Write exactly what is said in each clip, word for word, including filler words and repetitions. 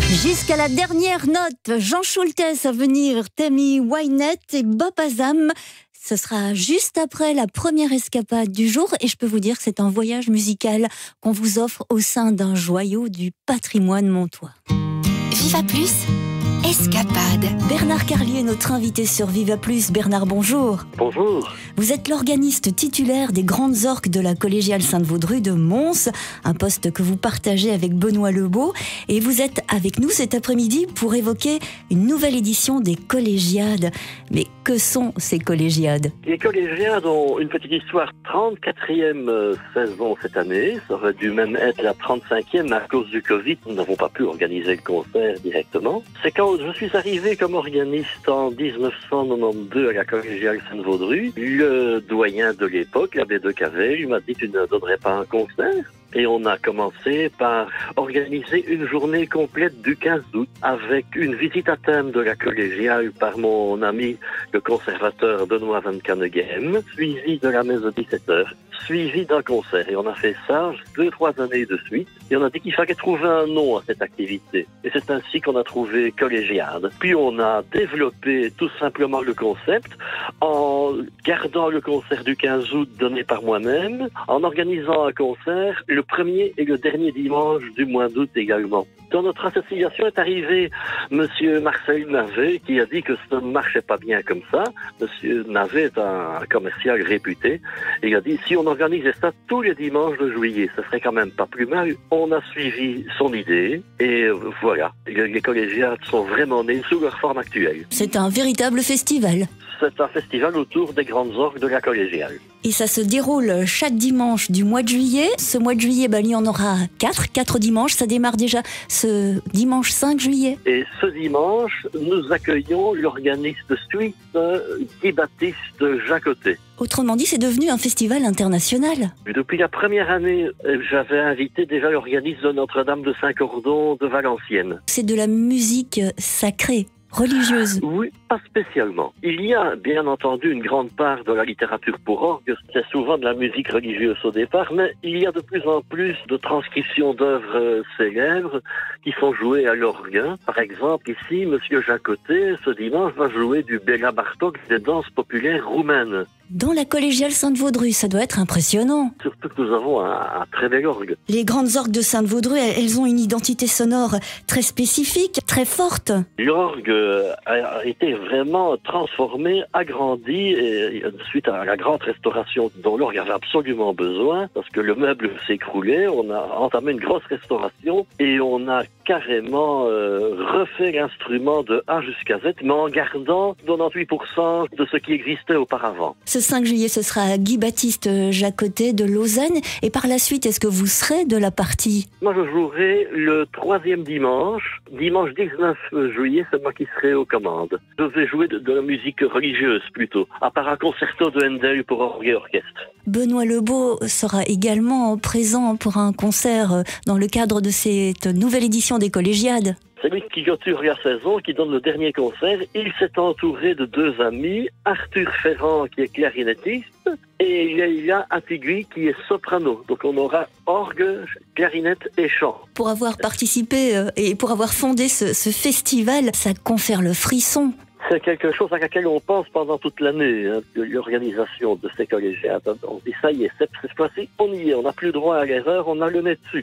Jusqu'à la dernière note, Jean Schultes à venir, Tammy Wynette et Bob Azam. Ce sera juste après la première escapade du jour et je peux vous dire que c'est un voyage musical qu'on vous offre au sein d'un joyau du patrimoine montois. Viva Plus, escapade. Bernard Carlier est notre invité sur Viva Plus. Bernard, bonjour. Bonjour. Vous êtes l'organiste titulaire des Grandes Orgues de la collégiale Sainte-Vaudrue de Mons, un poste que vous partagez avec Benoît Lebeau. Et vous êtes avec nous cet après-midi pour évoquer une nouvelle édition des collégiades. Mais que sont ces collégiades? Les collégiades ont une petite histoire. trente-quatrième saison cette année. Ça aurait dû même être la trente-cinquième, mais à cause du Covid, nous n'avons pas pu organiser le concert directement. C'est quand je suis arrivé comme organiste en dix-neuf cent quatre-vingt-douze à la collégiale Sainte-Vaudrue. Le doyen de l'époque, l'abbé de Cavel, m'a dit « Tu ne donnerais pas un concert ?» Et on a commencé par organiser une journée complète du quinze août avec une visite à thème de la collégiale par mon ami le conservateur Benoît Van Caneghem, suivi de la messe de dix-sept heures, suivi d'un concert. Et on a fait ça deux, trois années de suite. Et on a dit qu'il fallait trouver un nom à cette activité. Et c'est ainsi qu'on a trouvé collégiade. Puis on a développé tout simplement le concept en gardant le concert du quinze août donné par moi-même, en organisant un concert le premier et le dernier dimanche du mois d'août également. Dans notre association est arrivé Monsieur Marcel Navet qui a dit que ça ne marchait pas bien comme ça. Monsieur Navet est un commercial réputé. Et il a dit si on organisait ça tous les dimanches de juillet, ce serait quand même pas plus mal. On a suivi son idée et voilà. Les collégiades sont vraiment nées sous leur forme actuelle. C'est un véritable festival. C'est un festival autour des Grandes Orgues de la collégiale. Et ça se déroule chaque dimanche du mois de juillet. Ce mois de juillet, ben, il y en aura quatre, quatre dimanches. Ça démarre déjà ce dimanche cinq juillet. Et ce dimanche, nous accueillons l'organiste suisse Guy Baptiste Jacotet. Autrement dit, c'est devenu un festival international. Depuis la première année, j'avais invité déjà l'organiste de Notre-Dame de Saint-Cordon de Valenciennes. C'est de la musique sacrée, religieuse. Oui, pas spécialement. Il y a bien entendu une grande part de la littérature pour orgue. C'est souvent de la musique religieuse au départ, mais il y a de plus en plus de transcriptions d'œuvres célèbres qui sont jouées à l'orgue. Par exemple, ici, Monsieur Jacotet, ce dimanche, va jouer du Béla Bartók, des danses populaires roumaines. Dans la collégiale Sainte-Vaudrue, ça doit être impressionnant. Surtout que nous avons un, un très bel orgue. Les Grandes Orgues de Sainte-Vaudrue, elles ont une identité sonore très spécifique, très forte. L'orgue a été vraiment transformé, agrandi, et suite à la grande restauration dont l'orgue avait absolument besoin, parce que le meuble s'écroulait, on a entamé une grosse restauration et on a carrément euh, refait l'instrument de A jusqu'à Z, mais en gardant quatre-vingt-dix-huit pour cent de ce qui existait auparavant. Ce cinq juillet, ce sera Guy Baptiste Jacotet de Lausanne. Et par la suite, est-ce que vous serez de la partie? Moi, je jouerai le troisième dimanche. Dimanche dix-neuf juillet, c'est moi qui serai aux commandes. Je vais jouer de, de la musique religieuse plutôt, à part un concerto de Handel pour orgue et orchestre. Benoît Lebeau sera également présent pour un concert dans le cadre de cette nouvelle édition des collégiades. C'est lui qui clôture la saison, qui donne le dernier concert. Il s'est entouré de deux amis, Arthur Ferrand qui est clarinettiste et Leila Attigui qui est soprano. Donc on aura orgue, clarinette et chant. Pour avoir participé et pour avoir fondé ce, ce festival, ça confère le frisson. C'est quelque chose à laquelle on pense pendant toute l'année, hein, l'organisation de ces collégiades. On dit ça y est, cette fois-ci, on y est, on n'a plus droit à l'erreur, on a le nez dessus.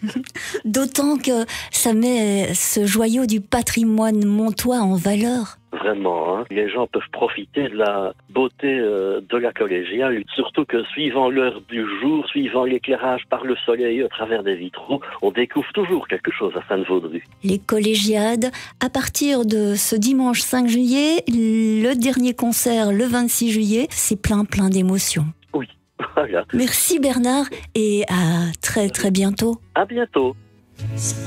D'autant que ça met ce joyau du patrimoine montois en valeur. Vraiment, hein. Les gens peuvent profiter de la beauté euh, de la collégiale, surtout que suivant l'heure du jour, suivant l'éclairage par le soleil à travers des vitraux, on découvre toujours quelque chose à Sainte-Vaudrue. Les collégiades, à partir de ce dimanche cinq juillet, le dernier concert le vingt-six juillet, c'est plein plein d'émotions. Oui, voilà. Merci Bernard et à très très bientôt. À bientôt.